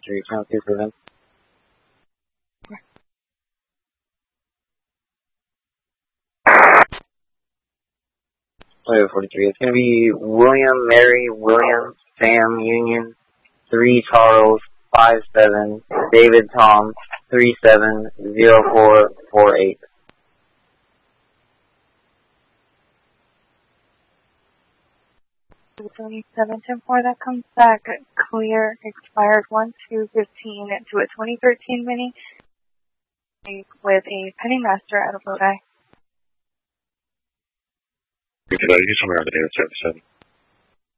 43, channel 27. Toyota 43, it's going to be William, Mary, William, Sam, Union, 3 Charles, 57, David, Tom, 370448. 7710-4, that comes back clear, expired 1/2/15 to a 2013 Mini with a Penny Master out of Lodi. Today, you somewhere on the data 77.